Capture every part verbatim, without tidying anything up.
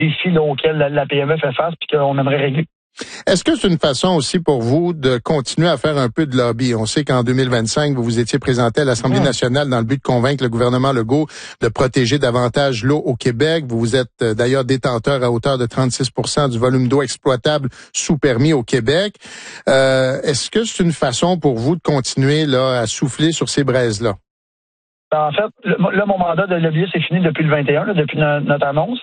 défis là, auxquels la, la P M E fait face puis qu'on aimerait régler. Est-ce que c'est une façon aussi pour vous de continuer à faire un peu de lobby? On sait qu'en deux mille vingt-cinq, vous vous étiez présenté à l'Assemblée mmh. nationale dans le but de convaincre le gouvernement Legault de protéger davantage l'eau au Québec. Vous vous êtes d'ailleurs détenteur à hauteur de trente-six pour cent du volume d'eau exploitable sous permis au Québec. Euh, est-ce que c'est une façon pour vous de continuer là à souffler sur ces braises-là? En fait, là, mon mandat de lobbyiste est fini depuis le vingt et un, là, depuis no- notre annonce.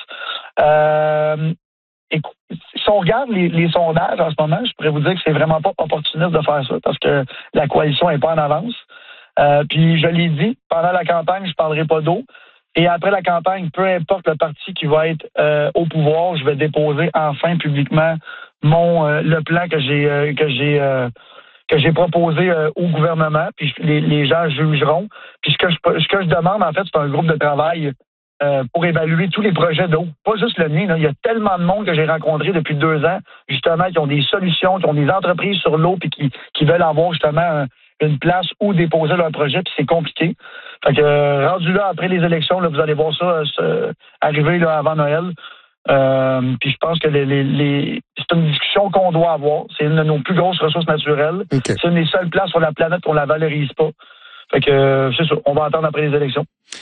Euh, Écoute, si on regarde les, les sondages en ce moment, je pourrais vous dire que c'est vraiment pas opportuniste de faire ça parce que la coalition est pas en avance. Euh, puis je l'ai dit, pendant la campagne, je parlerai pas d'eau. Et après la campagne, peu importe le parti qui va être euh, au pouvoir, je vais déposer enfin publiquement mon euh, le plan que j'ai euh, que j'ai euh, que j'ai proposé euh, au gouvernement. Puis les, les gens jugeront. Puis ce que je ce que je demande en fait, c'est un groupe de travail. Euh, pour évaluer tous les projets d'eau. Pas juste le mien. Là. Il y a tellement de monde que j'ai rencontré depuis deux ans, justement, qui ont des solutions, qui ont des entreprises sur l'eau puis qui, qui veulent avoir justement un, une place où déposer leur projet, puis c'est compliqué. Fait que euh, rendu là, après les élections, là, vous allez voir ça euh, arriver là, avant Noël. Euh, puis je pense que les, les, les... c'est une discussion qu'on doit avoir. C'est une de nos plus grosses ressources naturelles. Okay. C'est une des seules places sur la planète qu'on la valorise pas. Fait que euh, c'est ça, on va attendre après les élections.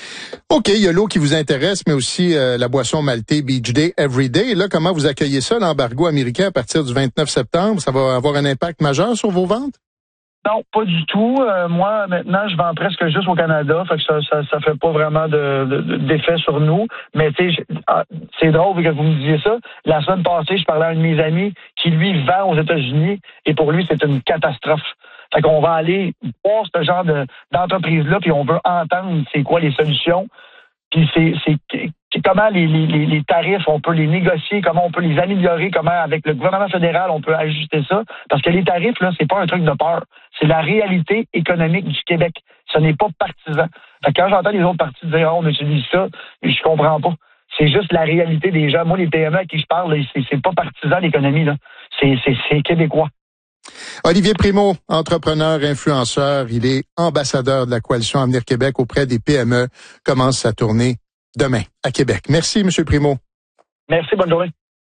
OK, il y a l'eau qui vous intéresse, mais aussi euh, la boisson maltée Beach Day Everyday. Et là, comment vous accueillez ça, l'embargo américain à partir du vingt-neuf septembre? Ça va avoir un impact majeur sur vos ventes? Non, pas du tout. Euh, moi, maintenant, je vends presque juste au Canada, fait que ça, ça, ça fait pas vraiment de, de, d'effet sur nous. Mais tu sais, c'est drôle que vous me disiez ça. La semaine passée, je parlais à un de mes amis qui, lui, vend aux États-Unis et pour lui, c'est une catastrophe. Fait qu'on va aller voir ce genre de, d'entreprise-là, puis on veut entendre c'est quoi les solutions, puis c'est, c'est, c'est comment les, les, les tarifs, on peut les négocier, comment on peut les améliorer, comment avec le gouvernement fédéral, on peut ajuster ça. Parce que les tarifs, là, c'est pas un truc de peur. C'est la réalité économique du Québec. Ce n'est pas partisan. Fait que quand j'entends les autres partis dire oh, on utilise ça, je comprends pas. C'est juste la réalité des gens. Moi, les P M E à qui je parle, c'est, c'est pas partisan l'économie, là. C'est, c'est, c'est québécois. Olivier Primo, entrepreneur, influenceur, il est ambassadeur de la Coalition Avenir Québec auprès des P M E, commence sa tournée demain à Québec. Merci, M. Primo. Merci, bonne journée.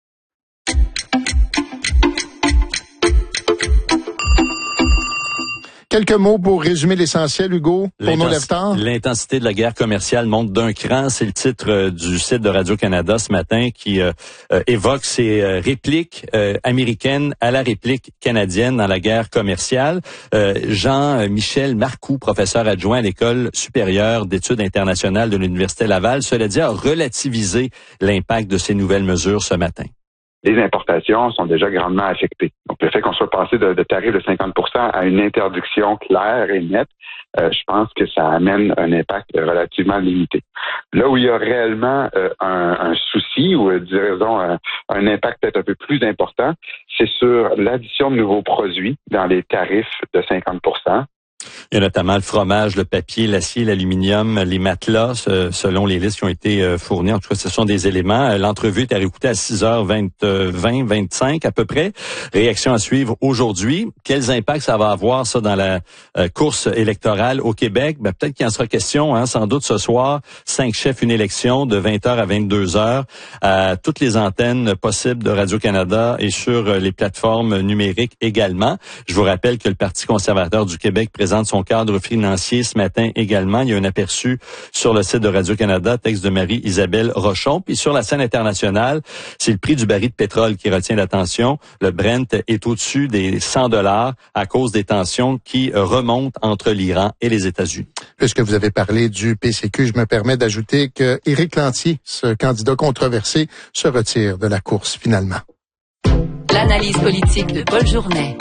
Quelques mots pour résumer l'essentiel, Hugo, pour nos lève-tard. L'intensité de la guerre commerciale monte d'un cran. C'est le titre euh, du site de Radio-Canada ce matin qui euh, euh, évoque ces euh, répliques euh, américaines à la réplique canadienne dans la guerre commerciale. Euh, Jean-Michel Marcoux, professeur adjoint à l'École supérieure d'études internationales de l'Université Laval, cela dit, a relativisé l'impact de ces nouvelles mesures ce matin. Les importations sont déjà grandement affectées. Donc, le fait qu'on soit passé de, de tarifs de cinquante pour cent à une interdiction claire et nette, euh, je pense que ça amène un impact relativement limité. Là où il y a réellement euh, un, un souci ou, euh, disons, un, un impact peut-être un peu plus important, c'est sur l'addition de nouveaux produits dans les tarifs de cinquante pour cent. Il y a notamment le fromage, le papier, l'acier, l'aluminium, les matelas, selon les listes qui ont été fournies. En tout cas, ce sont des éléments. L'entrevue est à réécouter à six heures vingt, vingt, vingt-cinq à peu près. Réaction à suivre aujourd'hui. Quels impacts ça va avoir, ça, dans la euh, course électorale au Québec? Ben, peut-être qu'il en sera question, hein, sans doute ce soir. Cinq chefs, une élection de vingt heures à vingt-deux heures à toutes les antennes possibles de Radio-Canada et sur les plateformes numériques également. Je vous rappelle que le Parti conservateur du Québec présente son cadre financier ce matin également. Il y a un aperçu sur le site de Radio-Canada, texte de Marie-Isabelle Rochon. Puis sur la scène internationale, c'est le prix du baril de pétrole qui retient l'attention. Le Brent est au-dessus des cent dollars à cause des tensions qui remontent entre l'Iran et les États-Unis. Puisque vous avez parlé du P C Q, je me permets d'ajouter que Éric Lantier, ce candidat controversé, se retire de la course finalement. L'analyse politique de Paul Journet.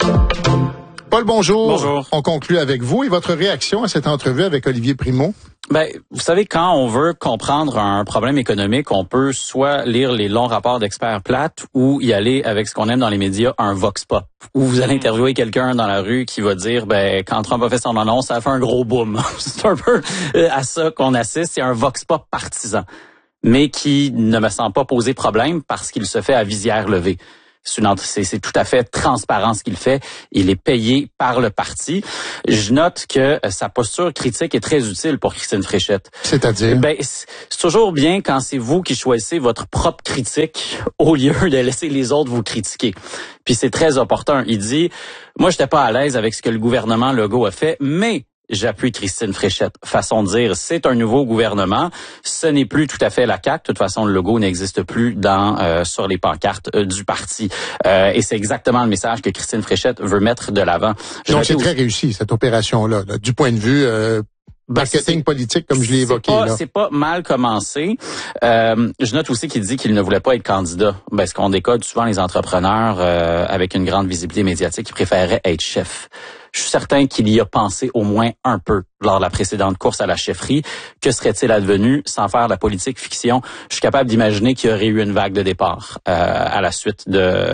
Paul, bonjour. Bonjour. On conclut avec vous et votre réaction à cette entrevue avec Olivier Primo. Ben, vous savez, quand on veut comprendre un problème économique, on peut soit lire les longs rapports d'experts plates ou y aller avec ce qu'on aime dans les médias, un vox pop, où vous allez interviewer quelqu'un dans la rue qui va dire, ben, quand Trump a fait son annonce, ça a fait un gros boom. C'est un peu à ça qu'on assiste. C'est un vox pop partisan, mais qui ne me semble pas poser problème parce qu'il se fait à visière levée. C'est, une, c'est, c'est tout à fait transparent ce qu'il fait. Il est payé par le parti. Je note que sa posture critique est très utile pour Christine Fréchette. C'est-à-dire? Ben, c'est toujours bien quand c'est vous qui choisissez votre propre critique au lieu de laisser les autres vous critiquer. Puis c'est très opportun. Il dit, moi, j'étais pas à l'aise avec ce que le gouvernement Legault a fait, mais j'appuie Christine Fréchette. Façon de dire, c'est un nouveau gouvernement. Ce n'est plus tout à fait la C A Q. De toute façon, le logo n'existe plus dans euh, sur les pancartes euh, du parti. Euh, et c'est exactement le message que Christine Fréchette veut mettre de l'avant. Je Donc, c'est aussi... très réussi, cette opération-là, là, du point de vue euh, marketing ben, politique, comme je l'ai évoqué. Pas, là. C'est pas mal commencé. Euh, je note aussi qu'il dit qu'il ne voulait pas être candidat. Ben, ce qu'on décode souvent les entrepreneurs euh, avec une grande visibilité médiatique, qui préféraient être chef. Je suis certain qu'il y a pensé au moins un peu lors de la précédente course à la chefferie. Que serait-il advenu sans faire de la politique fiction? Je suis capable d'imaginer qu'il y aurait eu une vague de départ euh, à la suite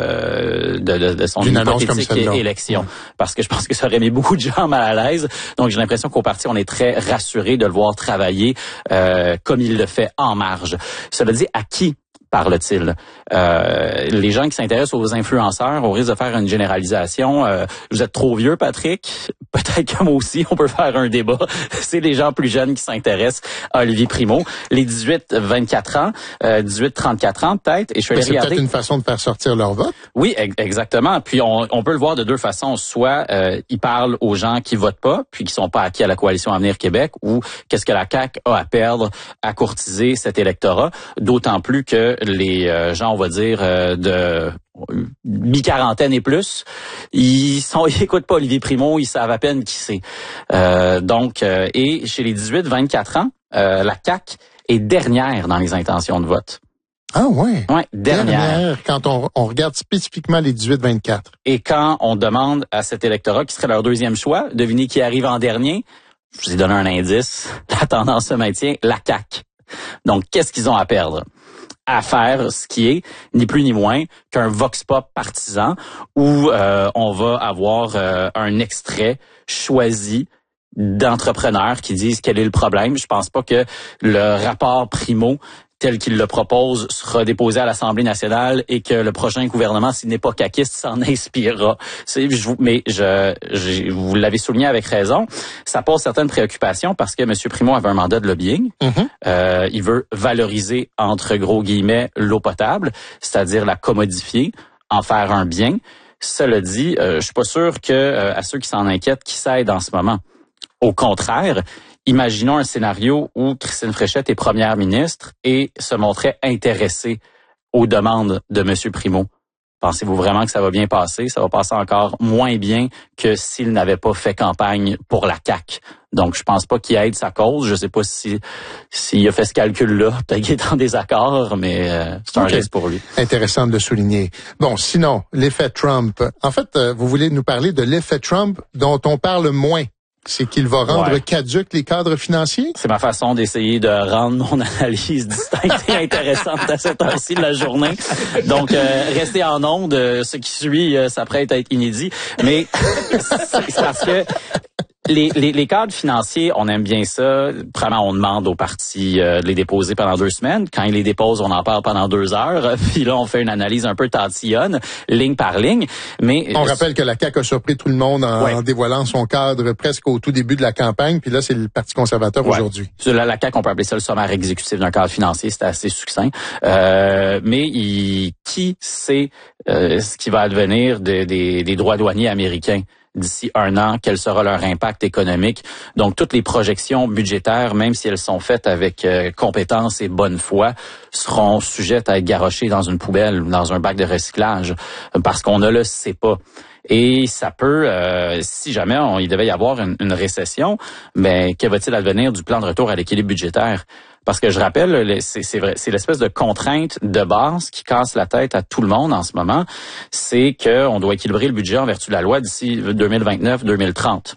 de de, de, de son hypothétique élection. Ouais. Parce que je pense que ça aurait mis beaucoup de gens mal à l'aise. Donc j'ai l'impression qu'au parti, on est très rassuré de le voir travailler euh, comme il le fait en marge. Cela dit, à qui parle-t-il? Euh, les gens qui s'intéressent aux influenceurs, au risque de faire une généralisation, euh, vous êtes trop vieux, Patrick? Peut-être que moi aussi, on peut faire un débat. C'est les gens plus jeunes qui s'intéressent à Olivier Primo. Les dix-huit vingt-quatre ans, euh, dix-huit trente-quatre ans peut-être. Et je vais c'est regarder. Peut-être une façon de faire sortir leur vote. Oui, exactement. Puis on, on peut le voir de deux façons. Soit euh, ils parlent aux gens qui votent pas, puis qui sont pas acquis à la coalition Avenir Québec, ou qu'est-ce que la C A Q a à perdre à courtiser cet électorat. D'autant plus que les euh, gens, on va dire, euh, de mi-quarantaine et plus, ils sont, ils écoutent pas Olivier Primo, ils savent à peine qui c'est. Euh, donc, euh, et chez les dix-huit vingt-quatre ans, euh, la C A Q est dernière dans les intentions de vote. Ah ouais. Ouais, dernière. dernière quand on, on regarde spécifiquement les dix-huit vingt-quatre. Et quand on demande à cet électorat qui serait leur deuxième choix, devinez qui arrive en dernier. Je vous ai donné un indice. La tendance se maintient, la C A Q. Donc, qu'est-ce qu'ils ont à perdre? À faire ce qui est ni plus ni moins qu'un vox pop partisan où euh, on va avoir euh, un extrait choisi d'entrepreneurs qui disent quel est le problème. Je pense pas que le rapport Primo tel qu'il le propose sera déposé à l'Assemblée nationale et que le prochain gouvernement, s'il n'est pas caquiste, s'en inspirera. C'est, je, mais je, je, vous l'avez souligné avec raison, ça pose certaines préoccupations parce que M. Primo avait un mandat de lobbying. Mm-hmm. Euh, il veut valoriser, entre gros guillemets, l'eau potable, c'est-à-dire la commodifier, en faire un bien. Cela dit, euh, je suis pas sûr que euh, à ceux qui s'en inquiètent, qui s'aident en ce moment. Au contraire, imaginons un scénario où Christine Fréchette est première ministre et se montrait intéressée aux demandes de M. Primo. Pensez-vous vraiment que ça va bien passer? Ça va passer encore moins bien que s'il n'avait pas fait campagne pour la C A Q. Donc, je pense pas qu'il aide sa cause. Je sais pas si s'il a fait ce calcul-là. Peut-être qu'il est en désaccord, mais euh, c'est un okay. risque pour lui. Intéressant de le souligner. Bon, sinon, l'effet Trump. En fait, euh, vous voulez nous parler de l'effet Trump dont on parle moins. C'est qu'il va rendre ouais. caduques les cadres financiers? C'est ma façon d'essayer de rendre mon analyse distincte et intéressante à cette heure-ci de la journée. Donc, euh, restez en onde. Euh, ce qui suit euh, s'apprête à être inédit. Mais c'est parce que Les, les, les cadres financiers, on aime bien ça. Premièrement, on demande aux partis euh, de les déposer pendant deux semaines. Quand ils les déposent, on en parle pendant deux heures. Puis là, on fait une analyse un peu tatillonne, ligne par ligne. Mais on rappelle que la C A Q a surpris tout le monde en, ouais. en dévoilant son cadre presque au tout début de la campagne. Puis là, c'est le Parti conservateur ouais. aujourd'hui. La, la C A Q, on peut appeler ça le sommaire exécutif d'un cadre financier. C'est assez succinct. Euh, mais il, qui sait euh, ce qui va advenir de, des, des droits douaniers américains? D'ici un an, quel sera leur impact économique. Donc, toutes les projections budgétaires, même si elles sont faites avec euh, compétence et bonne foi, seront sujettes à être garochées dans une poubelle ou dans un bac de recyclage parce qu'on ne le sait pas. Et ça peut, euh, si jamais on, il devait y avoir une, une récession, mais que va-t-il advenir du plan de retour à l'équilibre budgétaire? Parce que je rappelle, c'est, c'est vrai, c'est l'espèce de contrainte de base qui casse la tête à tout le monde en ce moment. C'est qu'on doit équilibrer le budget en vertu de la loi d'ici deux mille vingt-neuf deux mille trente.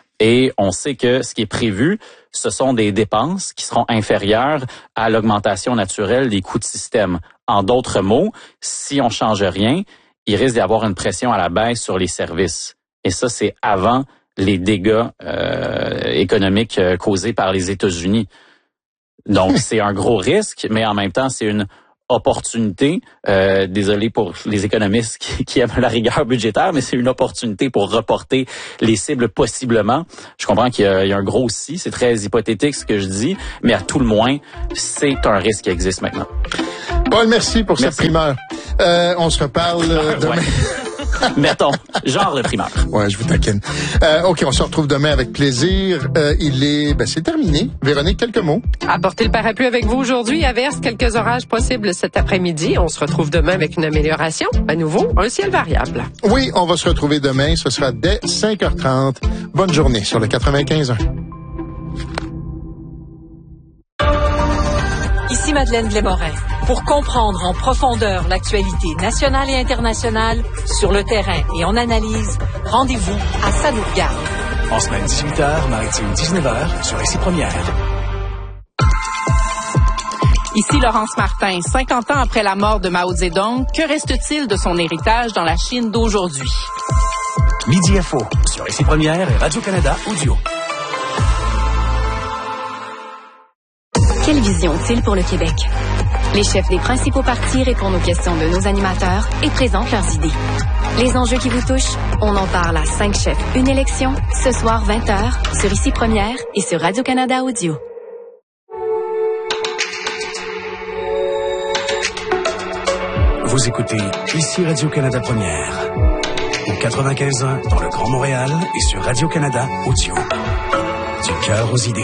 Et on sait que ce qui est prévu, ce sont des dépenses qui seront inférieures à l'augmentation naturelle des coûts de système. En d'autres mots, si on change rien, il risque d'y avoir une pression à la baisse sur les services. Et ça, c'est avant les dégâts euh, économiques euh, causés par les États-Unis. Donc, c'est un gros risque, mais en même temps, c'est une opportunité, euh, désolé pour les économistes qui, qui aiment la rigueur budgétaire, mais c'est une opportunité pour reporter les cibles possiblement. Je comprends qu'il y a, il y a un gros si, c'est très hypothétique ce que je dis, mais à tout le moins, c'est un risque qui existe maintenant. Paul, merci pour merci. cette primeur. Euh, on se reparle euh, demain. Ouais. Mettons, genre de primeur. Ouais, je vous taquine. Euh, OK, on se retrouve demain avec plaisir. Euh, il est, ben c'est terminé. Véronique, quelques mots. Apportez le parapluie avec vous aujourd'hui. Averse, quelques orages possibles cet après-midi. On se retrouve demain avec une amélioration. À nouveau, un ciel variable. Oui, on va se retrouver demain. Ce sera dès cinq heures trente. Bonne journée sur le quatre-vingt-quinze un. Ici Madeleine Blais-Morin. Pour comprendre en profondeur l'actualité nationale et internationale, sur le terrain et en analyse, rendez-vous à Ça nous regarde. En semaine dix-huit heures, maritime dix-neuf heures, sur Ici Première. Ici Laurence Martin. cinquante ans après la mort de Mao Zedong, que reste-t-il de son héritage dans la Chine d'aujourd'hui? Midi Info, sur Ici Première et Radio-Canada Audio. Quelle vision ont-ils pour le Québec? Les chefs des principaux partis répondent aux questions de nos animateurs et présentent leurs idées. Les enjeux qui vous touchent, on en parle à cinq chefs, une élection, ce soir vingt heures, sur Ici Première et sur Radio-Canada Audio. Vous écoutez Ici Radio-Canada Première, au quatre-vingt-quinze ans dans le Grand Montréal et sur Radio-Canada Audio. Du cœur aux idées.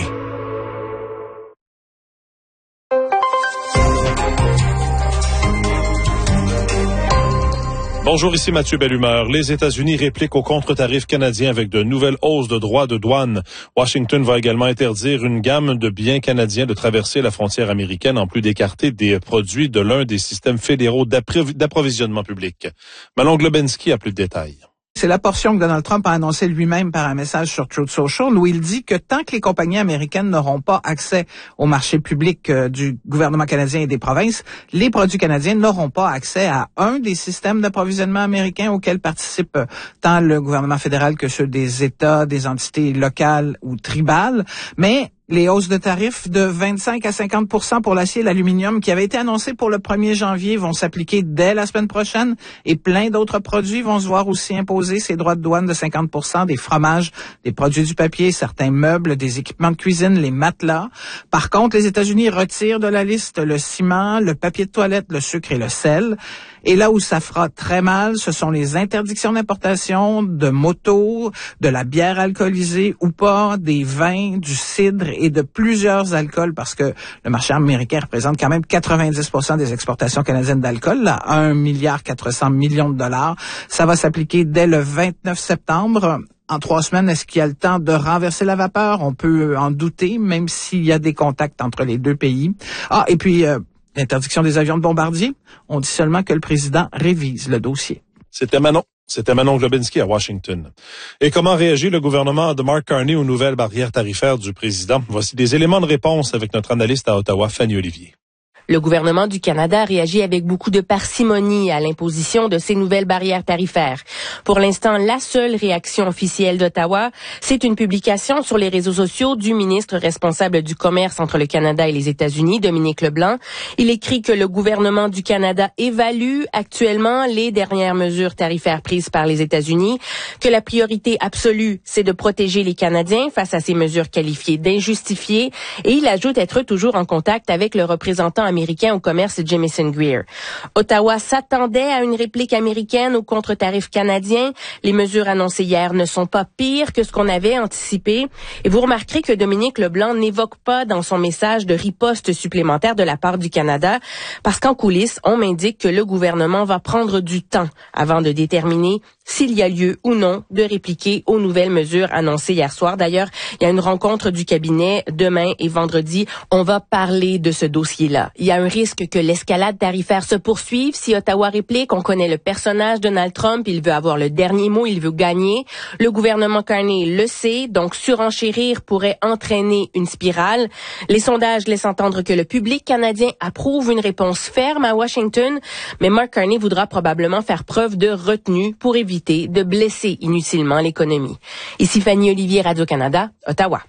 Bonjour, ici Mathieu Bellumeur. Les États-Unis répliquent aux contre-tarifs canadiens avec de nouvelles hausses de droits de douane. Washington va également interdire une gamme de biens canadiens de traverser la frontière américaine en plus d'écarter des produits de l'un des systèmes fédéraux d'approvisionnement public. Manon Globensky a plus de détails. C'est la portion que Donald Trump a annoncé lui-même par un message sur Truth Social où il dit que tant que les compagnies américaines n'auront pas accès au marché public euh, du gouvernement canadien et des provinces, les produits canadiens n'auront pas accès à un des systèmes d'approvisionnement américains auxquels participent euh, tant le gouvernement fédéral que ceux des États, des entités locales ou tribales. Mais les hausses de tarifs de vingt-cinq à cinquante pour cent pour l'acier et l'aluminium qui avaient été annoncées pour le premier janvier vont s'appliquer dès la semaine prochaine et plein d'autres produits vont se voir aussi imposer ces droits de douane de cinquante pour cent, des fromages, des produits du papier, certains meubles, des équipements de cuisine, les matelas. Par contre, les États-Unis retirent de la liste le ciment, le papier de toilette, le sucre et le sel. Et là où ça fera très mal, ce sont les interdictions d'importation de motos, de la bière alcoolisée ou pas, des vins, du cidre et de plusieurs alcools parce que le marché américain représente quand même quatre-vingt-dix pour cent des exportations canadiennes d'alcool, là, un milliard quatre cents millions de dollars. Ça va s'appliquer dès le vingt-neuf septembre. En trois semaines, est-ce qu'il y a le temps de renverser la vapeur? On peut en douter, même s'il y a des contacts entre les deux pays. Ah, et puis, euh, l'interdiction des avions de bombardier. On dit seulement que le président révise le dossier. C'était Manon. C'était Manon Globensky à Washington. Et comment réagit le gouvernement de Mark Carney aux nouvelles barrières tarifaires du président? Voici des éléments de réponse avec notre analyste à Ottawa, Fanny Olivier. Le gouvernement du Canada réagit avec beaucoup de parcimonie à l'imposition de ces nouvelles barrières tarifaires. Pour l'instant, la seule réaction officielle d'Ottawa, c'est une publication sur les réseaux sociaux du ministre responsable du commerce entre le Canada et les États-Unis, Dominique Leblanc. Il écrit que le gouvernement du Canada évalue actuellement les dernières mesures tarifaires prises par les États-Unis, que la priorité absolue, c'est de protéger les Canadiens face à ces mesures qualifiées d'injustifiées, et il ajoute être toujours en contact avec le représentant américain au commerce Jamieson Greer. Ottawa s'attendait à une réplique américaine aux contre-tarifs canadiens. Les mesures annoncées hier ne sont pas pires que ce qu'on avait anticipé. Et vous remarquerez que Dominique Leblanc n'évoque pas dans son message de riposte supplémentaire de la part du Canada, parce qu'en coulisses, on m'indique que le gouvernement va prendre du temps avant de déterminer s'il y a lieu ou non de répliquer aux nouvelles mesures annoncées hier soir. D'ailleurs, il y a une rencontre du cabinet demain et vendredi. On va parler de ce dossier-là. Il y a un risque que l'escalade tarifaire se poursuive si Ottawa réplique. On connaît le personnage Donald Trump. Il veut avoir le dernier mot. Il veut gagner. Le gouvernement Carney le sait. Donc, surenchérir pourrait entraîner une spirale. Les sondages laissent entendre que le public canadien approuve une réponse ferme à Washington. Mais Mark Carney voudra probablement faire preuve de retenue pour éviter de blesser inutilement l'économie. Ici Fanny Olivier, Radio-Canada, Ottawa.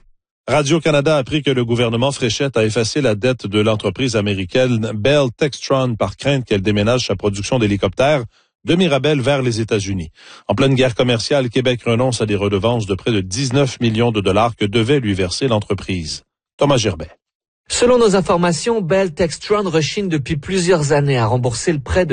Radio-Canada a appris que le gouvernement Fréchette a effacé la dette de l'entreprise américaine Bell Textron par crainte qu'elle déménage sa production d'hélicoptères de Mirabel vers les États-Unis. En pleine guerre commerciale, Québec renonce à des redevances de près de dix-neuf millions de dollars que devait lui verser l'entreprise. Thomas Gerbet. Selon nos informations, Bell Textron rechigne depuis plusieurs années à rembourser le prêt de